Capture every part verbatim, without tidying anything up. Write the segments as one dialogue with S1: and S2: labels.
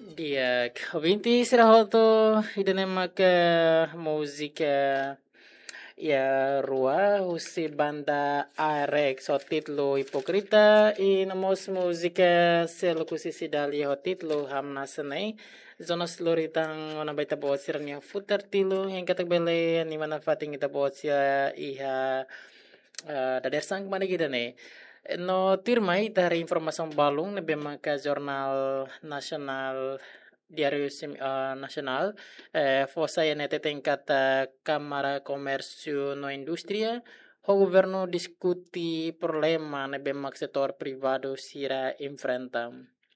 S1: Dia ouvintes rahoto idanemaka música ya rua usi banda Arex o titlo Hipocrita e namos música selo kusisi dali o titlo hamna sanay zonos loritang ona baita buat sirnya futar tilo yang katagbele ni mana fating kita buat sia iha uh, dader sang mana kita ne. No tirmai dari informasi balung nebe maka jurnal nasional diario uh, nasional eh, fosa nete tingkat uh, Kamara Komersiu no Industria o governo discuti problema nebe mak setor privado sira enfrenta.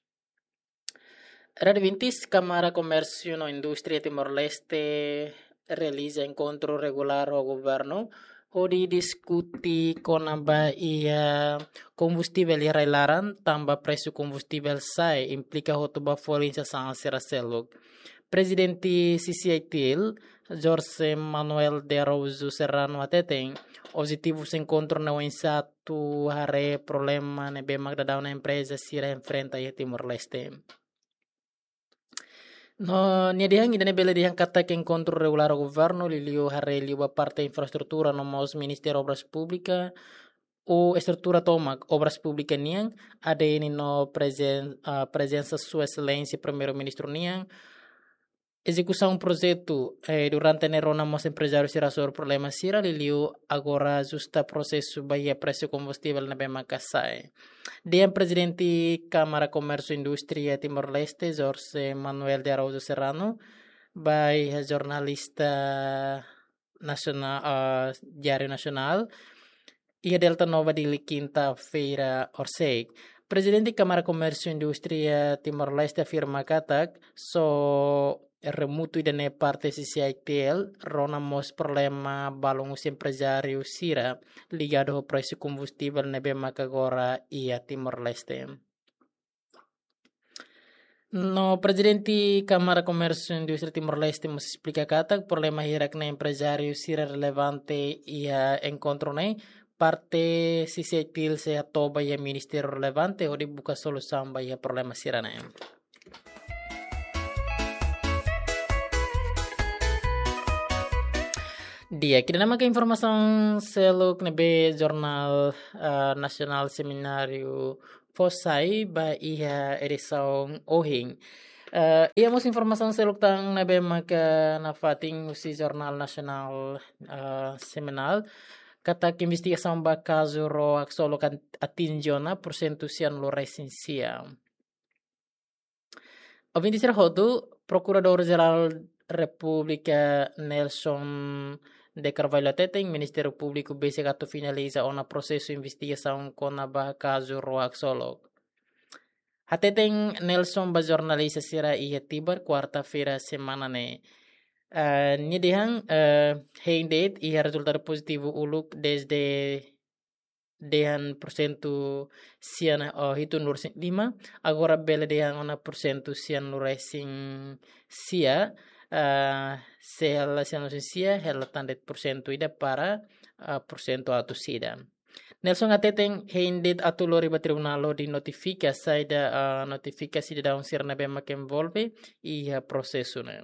S1: Radio vintis Kamara Komersiu no Industria Timor Leste realiza encontro regular o governo Hodi diskuti konaba ia combustível ia laran tamba preço combustível sai implica hotuba folinsa sang seraselog. Presidente C C I T L Jorge Manuel de Araújo Serrano ateteng positivo se encontro na satu hare problema nebe magdadaw na empresa sira enfrenta ia Timor Leste. No, ni dihang idane bela dihang kata que encontro regular o governo liliu hare liu parte infraestrutura no mos Ministério Obras Públicas o estrutura tomak obras públicas niang ada ini no presen, uh, presença sua excelência primeiro ministro niang execução projeto eh, durante nerona mos empresários sira sobre problema sira liliu agora justa processo baia preço combustível na bema kasai. Dia presidente Câmara Comércio e Indústria Timor Leste Jorge Manuel de Araújo Serrano by jornalista nacional uh, Diário Nacional e Delta Nova de quinta-feira orseg. Presidente Câmara Comércio e Indústria Timor Leste afirma katak so remuto idane parte C C I T L ronamos problema balong os empresários sira ligado ao preço combustível nebe agora e a Timor Leste. No presidente Câmara Comércio e Indústria Timor Leste nos explica kata problema hirak na empresário sira relevante e a encontro ne parte C C I T L se atoba e ministério relevante ou de buka solução ba problema sira ne. Dia kita nama ke informasi seluk nebe jurnal uh, nasional seminário Fosai ba iha edição ohing. Uh, ia mos informasi seluk tang nebe maka nafating usi jurnal nasional uh, seminal kata que investigação ba caso ro aksolo kan atinjona persentusian lo resensia. Ovin disera hodu Procurador Geral República Nelson de Carvalho Teteng, Ministério Público B C Gato finaliza o processo de investigação com a caso Roac Solog. Hateteng Nelson ba jornalista sira iya tibar quarta-feira semana ne. Uh, Nidihang uh, Heindate iya resultado positivo uluk desde dehan porcento sian oh, hitun lursin lima agora bela dehan ona porcento sian luresing sia uh, sehela sian luresing sia hela tandet porcento ida para uh, porcento atu sida. Nelson ateteng heindet atu lori ba tribunalo di notifica saida uh, notifikasi di daun sirna bema que envolve iha processo ne.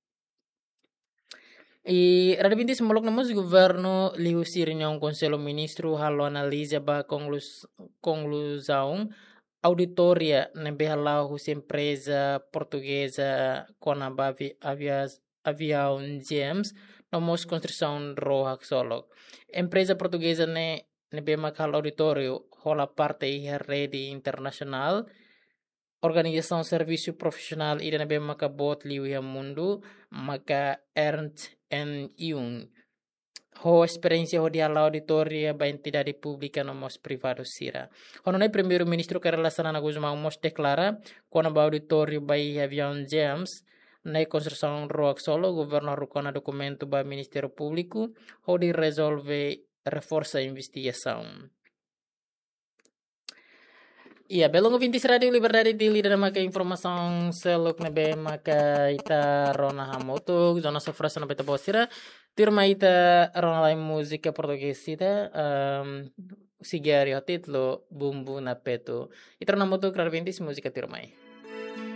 S1: E radibintis molok namos governo liu sirnyong konselo ministro halo analisa ba konglus conclusão auditoria nebe halau hus empresa portuguesa Conaba avias avião James nomos construção rohak solok. Empresa portuguesa ne nebe makal auditorio hola parte iha rede internacional Organização Serviço Profissional ida nebe maka bot liu ya mundo maka Ernst and Young. Ho experiência ho dia auditoria ba entidade pública no mos privado sira. Hono ne primeiro ministro que relaciona na guzma mos declara quando ba auditorio ba avião James na construção roak solo governo rukona documento ba Ministério Público ho di resolve reforça investigação. Iya, belong vintis radio liberdade dili dan maka informasi seluk nebe maka ita rona hamotuk zona sofrasa nebe tabosira tirma ita rona lain musika portugis ita um, sigari hotit lo bumbu na peto ita rona hamotuk radio vintis musika tirmai.